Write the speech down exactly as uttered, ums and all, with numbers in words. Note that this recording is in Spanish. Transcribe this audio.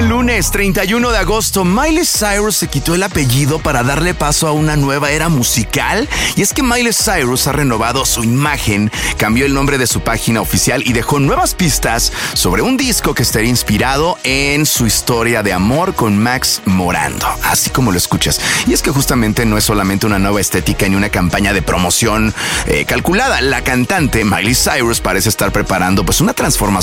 buen lunes, treinta y uno de agosto. Miley Cyrus se quitó el apellido para darle paso a una nueva era musical. Y es que Miley Cyrus ha renovado su imagen, cambió el nombre de su página oficial y dejó nuevas pistas sobre un disco que estaría inspirado en su historia de amor con Max Morando, así como lo escuchas. Y es que justamente no es solamente una nueva estética ni una campaña de promoción eh, calculada. La cantante Miley Cyrus parece estar preparando pues una transformación